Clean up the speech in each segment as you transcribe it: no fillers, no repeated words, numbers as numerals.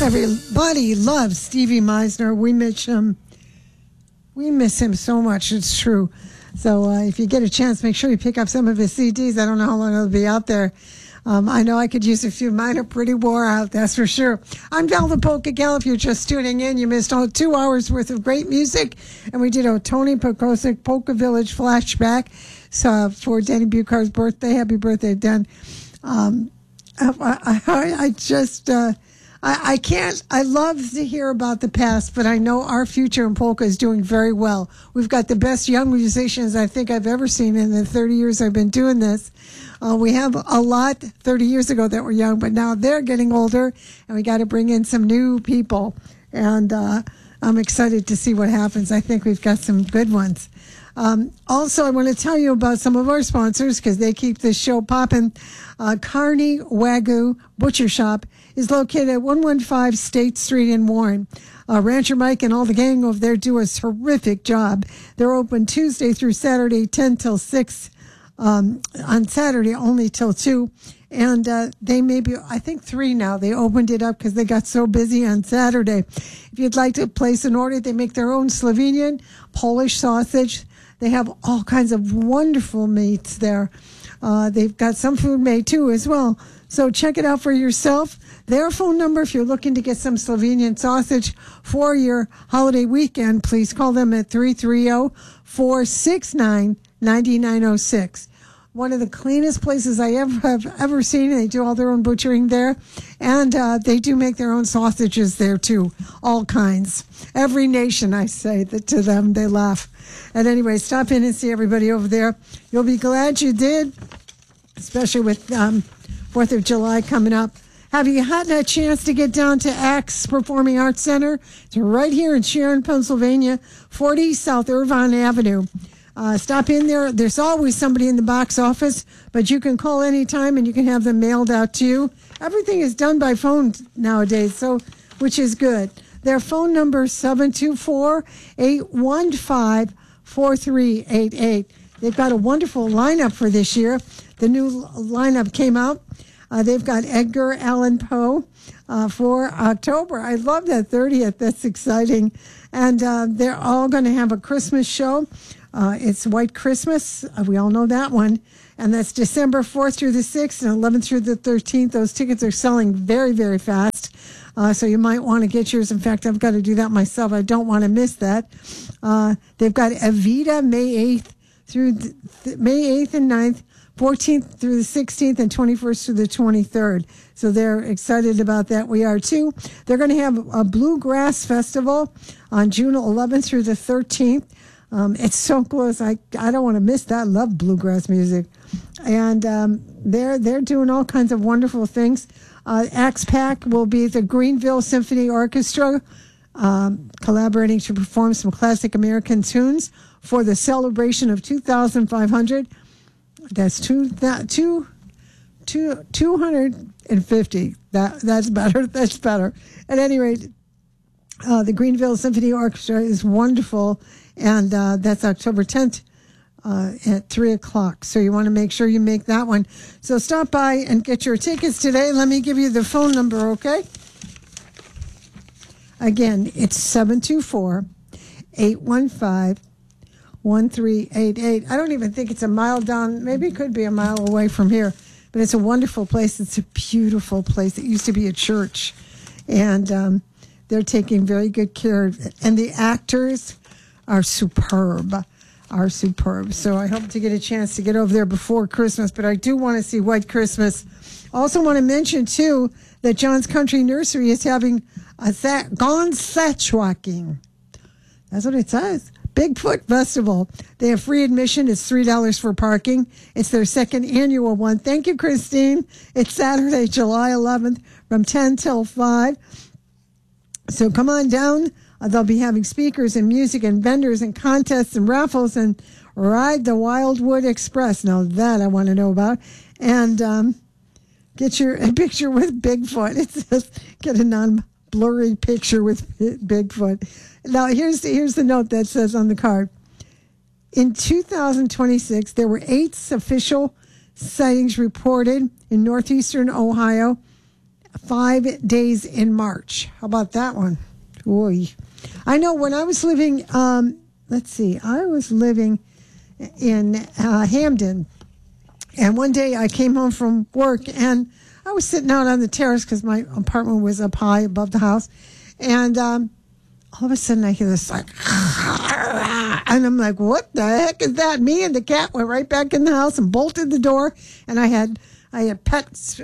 Everybody loves Stevie Meisner. We miss him. We miss him so much. It's true. So if you get a chance, make sure you pick up some of his CDs. I don't know how long they'll be out there. I know I could use a few. Mine are pretty wore out, that's for sure. I'm Val the Polka Gal. If you're just tuning in, you missed all 2 hours worth of great music. And we did a Tony Pekosik Polka Village flashback for Danny Bucar's birthday. Happy birthday, Dan. I love to hear about the past, but I know our future in polka is doing very well. We've got the best young musicians I think I've ever seen in the 30 years I've been doing this. We have a lot 30 years ago that were young, but now they're getting older, and we got to bring in some new people. And I'm excited to see what happens. I think we've got some good ones. Also, I want to tell you about some of our sponsors because they keep this show popping. Carney Wagyu Butcher Shop is located at 115 State Street in Warren. Rancher Mike and all the gang over there do a terrific job. They're open Tuesday through Saturday, 10 till 6. On Saturday, only till 2. And they may be, I think, 3 now. They opened it up because they got so busy on Saturday. If you'd like to place an order, they make their own Slovenian, Polish sausage. They have all kinds of wonderful meats there. They've got some food made, too, as well. So check it out for yourself. Their phone number, if you're looking to get some Slovenian sausage for your holiday weekend, please call them at 330-469-9906. One of the cleanest places I have ever seen. They do all their own butchering there. And they do make their own sausages there, too. All kinds. Every nation, I say that to them. They laugh. And anyway, stop in and see everybody over there. You'll be glad you did, especially with 4th of July coming up. Have you had a chance to get down to Axe Performing Arts Center? It's right here in Sharon, Pennsylvania, 40 South Irvine Avenue. Stop in there. There's always somebody in the box office, but you can call anytime and you can have them mailed out to you. Everything is done by phone nowadays, so which is good. Their phone number is 724-815-4388. They've got a wonderful lineup for this year. The new lineup came out. They've got Edgar Allan Poe for October. I love that 30th. That's exciting. And they're all going to have a Christmas show. It's White Christmas. We all know that one. And that's December 4th through the 6th and 11th through the 13th. Those tickets are selling very, very fast. So you might want to get yours. In fact, I've got to do that myself. I don't want to miss that. They've got Evita May 8th through May 8th and 9th. 14th through the 16th and 21st through the 23rd. So they're excited about that. We are too. They're going to have a Bluegrass Festival on June 11th through the 13th. It's so close. I don't want to miss that. I love bluegrass music. And they're doing all kinds of wonderful things. Axe Pack will be the Greenville Symphony Orchestra collaborating to perform some classic American tunes for the celebration of 2,500. That's 250. That's better. That's better. At any rate, the Greenville Symphony Orchestra is wonderful, and that's October 10th at 3 o'clock. So you want to make sure you make that one. So stop by and get your tickets today. Let me give you the phone number, okay? Again, it's 724-815-1388. I don't even think it's a mile down. Maybe it could be a mile away from here. But it's a wonderful place. It's a beautiful place. It used to be a church. And they're taking very good care of it. And the actors are superb. So I hope to get a chance to get over there before Christmas. But I do want to see White Christmas. Also want to mention, too, that John's Country Nursery is having a Gone Satchwalking. That's what it says. Bigfoot Festival. They have free admission. It's $3 for parking. It's their second annual one. Thank you, Christine. It's Saturday, July 11th from 10 till 5. So come on down. They'll be having speakers and music and vendors and contests and raffles and ride the Wildwood Express. Now that I want to know about. And get your picture with Bigfoot. It says get a non-blurry picture with Bigfoot. Now, here's the note that says on the card. In 2026, there were 8 official sightings reported in northeastern Ohio 5 days in March. How about that one? Oy. I know when I was living, I was living in Hamden. And one day I came home from work and I was sitting out on the terrace because my apartment was up high above the house. And all of a sudden I hear this like, and I'm like, what the heck is that? Me and the cat went right back in the house and bolted the door. And I had pest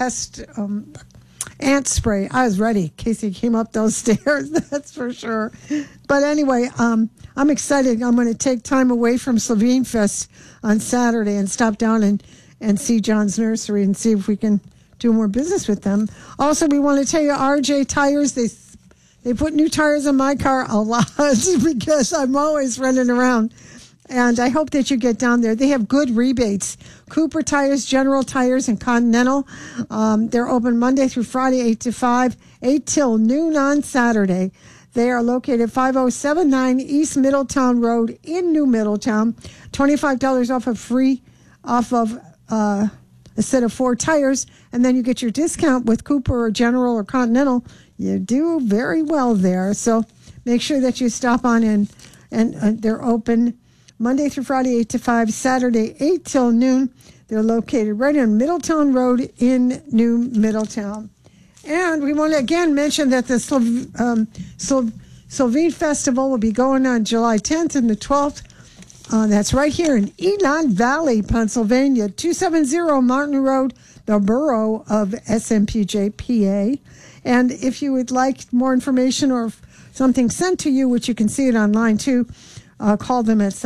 ant spray. I was ready in case he came up those stairs, that's for sure. But anyway, I'm excited. I'm going to take time away from Slovene Fest on Saturday and stop down and see John's Nursery and see if we can do more business with them. Also, we want to tell you, RJ Tires, they put new tires on my car a lot because I'm always running around. And I hope that you get down there. They have good rebates. Cooper Tires, General Tires, and Continental. They're open Monday through Friday, 8 to 5, 8 till noon on Saturday. They are located at 5079 East Middletown Road in New Middletown. $25 off of a set of 4 tires. And then you get your discount with Cooper or General or Continental. You do very well there. So make sure that you stop on in. And they're open Monday through Friday, 8 to 5, Saturday, 8 till noon. They're located right on Middletown Road in New Middletown. And we want to again mention that the Slovene Festival will be going on July 10th and the 12th. That's right here in Enon Valley, Pennsylvania, 270 Martin Road, the borough of SMPJ, PA. And if you would like more information or something sent to you, which you can see it online too, call them at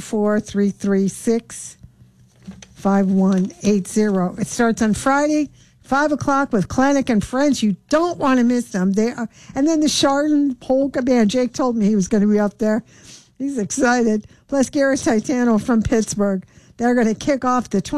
724-336-5180. It starts on Friday, 5 o'clock with Klanick and Friends. You don't want to miss them. They are, and then the Chardon Polka Band. Jake told me he was going to be up there. He's excited. Plus Gareth Titano from Pittsburgh. They're going to kick off the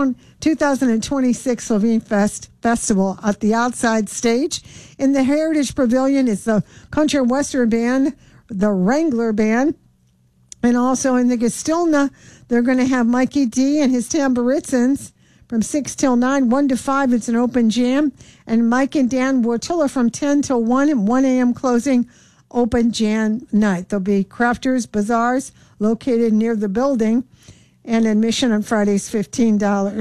2026 Slovene Festival at the outside stage. In the Heritage Pavilion is the Country and Western Band, the Wrangler Band. And also in the Gastilna, they're going to have Mikey D and his Tamburitzins from 6 till 9, 1 to 5. It's an open jam. And Mike and Dan Wartilla from 10 till 1 and 1 a.m. closing open jam night. There'll be crafters, bazaars located near the building. And admission on Friday is $15.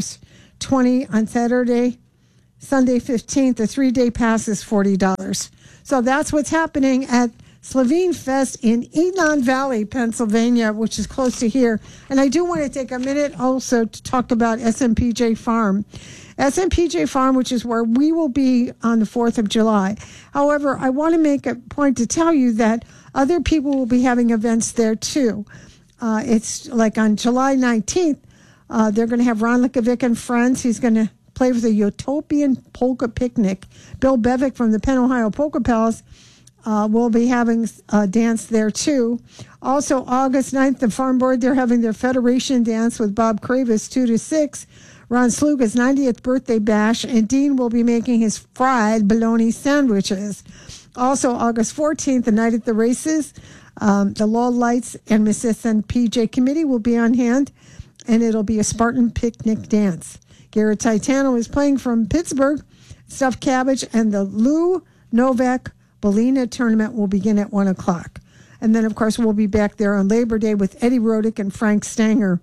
$20 on Saturday, Sunday 15th. The 3-day pass is $40. So that's what's happening at Slovene Fest in Enon Valley, Pennsylvania, which is close to here. And I do want to take a minute also to talk about SMPJ Farm. SMPJ Farm, which is where we will be on the 4th of July. However, I want to make a point to tell you that other people will be having events there too. It's like on July 19th, they're going to have Ron Likovic and friends. He's going to play for the Utopian Polka Picnic. Bill Bevick from the Penn Ohio Polka Palace will be having a dance there too. Also, August 9th, the Farm Board, they're having their Federation Dance with Bob Kravis, 2 to 6. Ron Sluga's 90th birthday bash, and Dean will be making his fried bologna sandwiches. Also, August 14th, the night at the races, the Lowell Lights and Mississippi PJ Committee will be on hand, and it'll be a Spartan picnic dance. Garrett Titano is playing from Pittsburgh. Stuffed Cabbage and the Lou Novak Belina tournament will begin at 1 o'clock. And then, of course, we'll be back there on Labor Day with Eddie Rodick and Frank Stanger.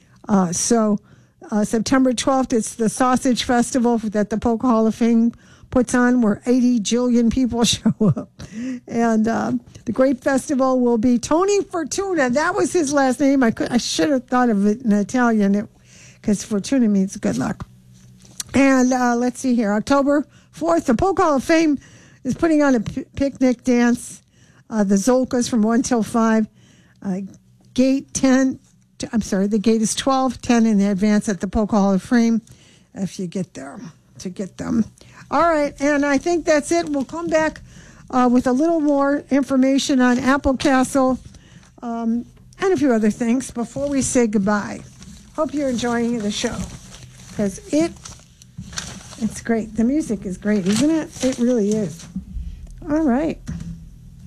September 12th, it's the Sausage Festival that the Polka Hall of Fame puts on, where 80 jillion people show up. And the Grape Festival will be Tony Fortuna. That was his last name. I should have thought of it in Italian, because Fortuna means good luck. And let's see here. October 4th, the Polka Hall of Fame is putting on a picnic dance. The Zolkas from 1 till 5. Gate 10. The gate is 12, 10 in advance at the Polka Hall of Fame if you get there to get them. All right, and I think that's it. We'll come back with a little more information on Apple Castle and a few other things before we say goodbye. Hope you're enjoying the show, because it's great. The music is great, isn't it? It really is. All right.